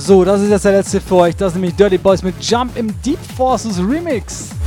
So, das ist jetzt der letzte für euch. Das ist nämlich Dirty Boys mit Jump im Deep Forces Remix.